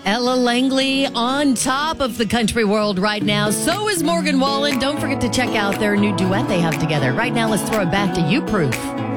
Ella Langley on top of the country world right now. So is Morgan Wallen. Don't forget to check out their new duet they have together. Right now, let's throw it back to you, Proof.